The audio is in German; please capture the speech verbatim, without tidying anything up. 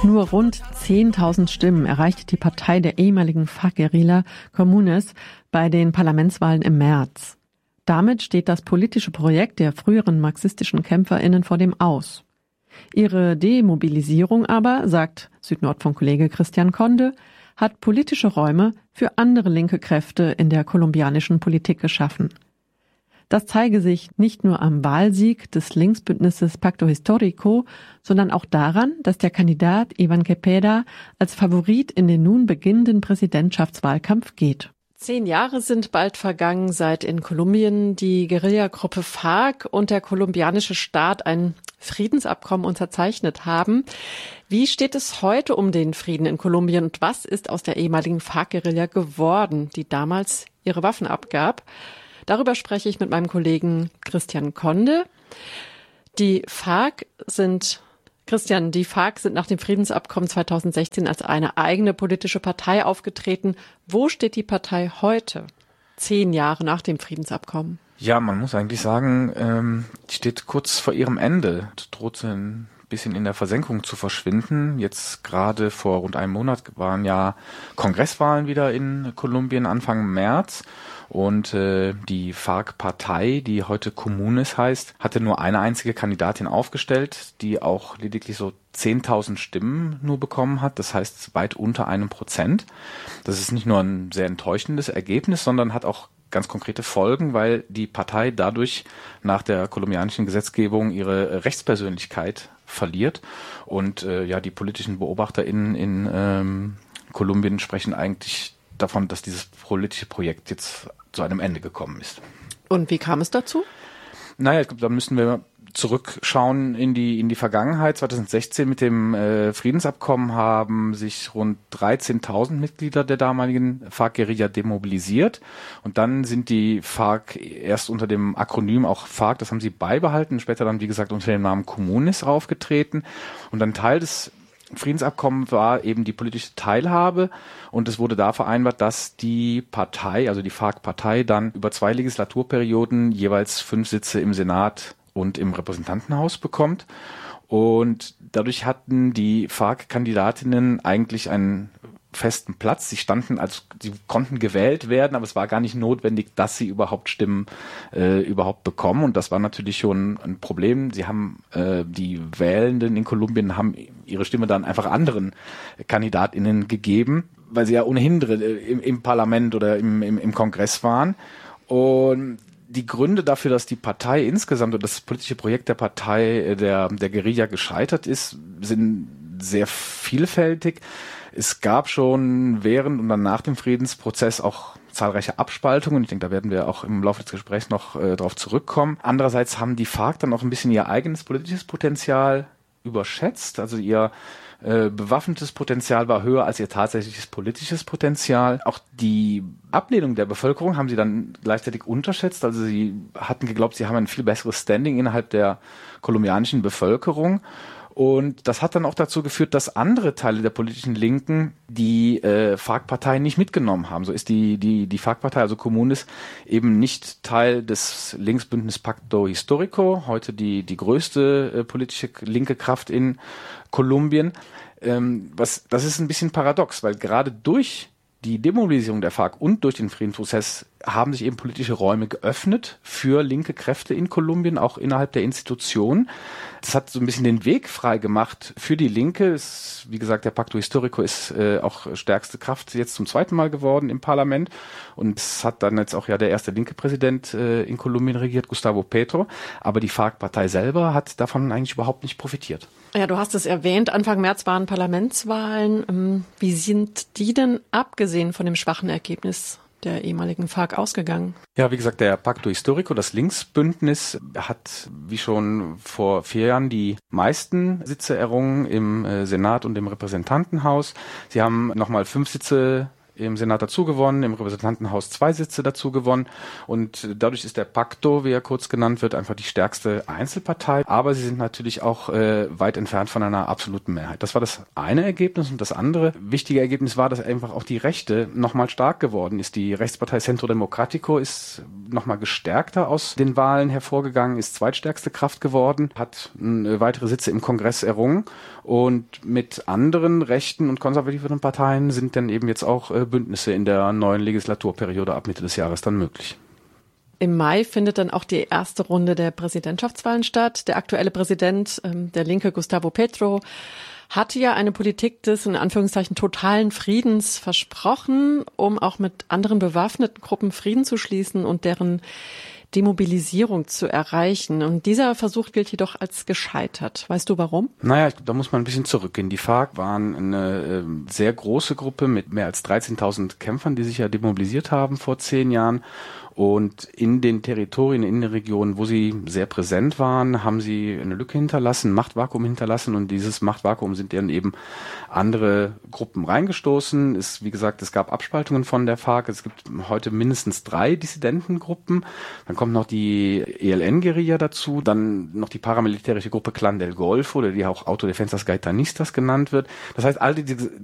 Nur rund zehntausend Stimmen erreichte die Partei der ehemaligen F A R C-Guerilla Comunes bei den Parlamentswahlen im März. Damit steht das politische Projekt der früheren marxistischen KämpferInnen vor dem Aus. Ihre Demobilisierung aber, sagt Südnordfunk-Kollege Christian Conde, hat politische Räume für andere linke Kräfte in der kolumbianischen Politik geschaffen. Das zeige sich nicht nur am Wahlsieg des Linksbündnisses Pacto Histórico, sondern auch daran, dass der Kandidat Iván Cepeda als Favorit in den nun beginnenden Präsidentschaftswahlkampf geht. Zehn Jahre sind bald vergangen, seit in Kolumbien die Guerillagruppe F A R C und der kolumbianische Staat ein Friedensabkommen unterzeichnet haben. Wie steht es heute um den Frieden in Kolumbien und was ist aus der ehemaligen F A R C-Guerilla geworden, die damals ihre Waffen abgab? Darüber spreche ich mit meinem Kollegen Christian Conde. Die F A R C sind, Christian, die F A R C sind nach dem Friedensabkommen zweitausendsechzehn als eine eigene politische Partei aufgetreten. Wo steht die Partei heute, zehn Jahre nach dem Friedensabkommen? Ja, man muss eigentlich sagen, ähm, die steht kurz vor ihrem Ende, droht so ein bisschen in der Versenkung zu verschwinden. Jetzt gerade vor rund einem Monat waren ja Kongresswahlen wieder in Kolumbien Anfang März. Und äh, die F A R C-Partei, die heute Comunes heißt, hatte nur eine einzige Kandidatin aufgestellt, die auch lediglich so zehntausend Stimmen nur bekommen hat. Das heißt weit unter einem Prozent. Das ist nicht nur ein sehr enttäuschendes Ergebnis, sondern hat auch ganz konkrete Folgen, weil die Partei dadurch nach der kolumbianischen Gesetzgebung ihre Rechtspersönlichkeit verliert. Und äh, ja, die politischen BeobachterInnen in ähm, Kolumbien sprechen eigentlich davon, dass dieses politische Projekt jetzt zu einem Ende gekommen ist. Und wie kam es dazu? Naja, ich glaube, da müssen wir zurückschauen in die in die Vergangenheit. zweitausendsechzehn mit dem äh, Friedensabkommen haben sich rund dreizehntausend Mitglieder der damaligen F A R C-Guerilla demobilisiert. Und dann sind die F A R C erst unter dem Akronym auch F A R C, das haben sie beibehalten, später dann, wie gesagt, unter dem Namen Comunes aufgetreten. Und dann Teil des Friedensabkommen war eben die politische Teilhabe und es wurde da vereinbart, dass die Partei, also die F A R C-Partei, dann über zwei Legislaturperioden jeweils fünf Sitze im Senat und im Repräsentantenhaus bekommt. Und dadurch hatten die F A R C-Kandidatinnen eigentlich einen festen Platz. Sie standen, also sie konnten gewählt werden, aber es war gar nicht notwendig, dass sie überhaupt Stimmen äh, überhaupt bekommen. Und das war natürlich schon ein Problem. Sie haben äh, die Wählenden in Kolumbien haben ihre Stimme dann einfach anderen KandidatInnen gegeben, weil sie ja ohnehin drin, äh, im, im Parlament oder im, im, im Kongress waren. Und die Gründe dafür, dass die Partei insgesamt oder das politische Projekt der Partei, der, der Guerilla gescheitert ist, sind sehr vielfältig. Es gab schon während und dann nach dem Friedensprozess auch zahlreiche Abspaltungen. Ich denke, da werden wir auch im Laufe des Gesprächs noch äh, drauf zurückkommen. Andererseits haben die F A R C dann auch ein bisschen ihr eigenes politisches Potenzial überschätzt. Also ihr äh, bewaffnetes Potenzial war höher als ihr tatsächliches politisches Potenzial. Auch die Ablehnung der Bevölkerung haben sie dann gleichzeitig unterschätzt. Also sie hatten geglaubt, sie haben ein viel besseres Standing innerhalb der kolumbianischen Bevölkerung. Und das hat dann auch dazu geführt, dass andere Teile der politischen Linken die äh, F A R C-Partei nicht mitgenommen haben. So ist die die die F A R C-Partei, also Comunes, eben nicht Teil des Linksbündnisses Pacto Histórico, heute die die größte äh, politische linke Kraft in Kolumbien. Ähm, was das ist ein bisschen paradox, weil gerade durch die Demobilisierung der F A R C und durch den Friedensprozess haben sich eben politische Räume geöffnet für linke Kräfte in Kolumbien, auch innerhalb der Institutionen. Das hat so ein bisschen den Weg frei gemacht für die Linke. Es, wie gesagt, der Pacto Histórico ist äh, auch stärkste Kraft jetzt zum zweiten Mal geworden im Parlament. Und es hat dann jetzt auch ja der erste linke Präsident äh, in Kolumbien regiert, Gustavo Petro. Aber die F A R C-Partei selber hat davon eigentlich überhaupt nicht profitiert. Ja, du hast es erwähnt, Anfang März waren Parlamentswahlen. Wie sind die denn abgesehen von dem schwachen Ergebnis der ehemaligen F A R C ausgegangen? Ja, wie gesagt, der Pacto Histórico, das Linksbündnis, hat wie schon vor vier Jahren die meisten Sitze errungen im äh, Senat und im Repräsentantenhaus. Sie haben nochmal fünf Sitze im Senat dazu gewonnen, im Repräsentantenhaus zwei Sitze dazu gewonnen und dadurch ist der Pacto, wie er kurz genannt wird, einfach die stärkste Einzelpartei, aber sie sind natürlich auch äh, weit entfernt von einer absoluten Mehrheit. Das war das eine Ergebnis und das andere wichtige Ergebnis war, dass einfach auch die Rechte nochmal stark geworden ist. Die Rechtspartei Centro Democrático ist nochmal gestärkter aus den Wahlen hervorgegangen, ist zweitstärkste Kraft geworden, hat äh, weitere Sitze im Kongress errungen und mit anderen rechten und konservativeren Parteien sind dann eben jetzt auch äh, Bündnisse in der neuen Legislaturperiode ab Mitte des Jahres dann möglich. Im Mai findet dann auch die erste Runde der Präsidentschaftswahlen statt. Der aktuelle Präsident, ähm, der Linke Gustavo Petro, hatte ja eine Politik des, in Anführungszeichen, totalen Friedens versprochen, um auch mit anderen bewaffneten Gruppen Frieden zu schließen und deren Demobilisierung zu erreichen. Und dieser Versuch gilt jedoch als gescheitert. Weißt du warum? Naja, da muss man ein bisschen zurückgehen. Die FARC waren eine äh, sehr große Gruppe mit mehr als dreizehntausend Kämpfern, die sich ja demobilisiert haben vor zehn Jahren. Und in den Territorien, in den Regionen, wo sie sehr präsent waren, haben sie eine Lücke hinterlassen, ein Machtvakuum hinterlassen und dieses Machtvakuum sind dann eben andere Gruppen reingestoßen. Es, wie gesagt, es gab Abspaltungen von der FARC. Es gibt heute mindestens drei Dissidentengruppen. Dann kommt noch die E L N-Guerilla dazu, dann noch die paramilitärische Gruppe Clan del Golfo, oder die auch Autodefensas Gaitanistas genannt wird. Das heißt, all diese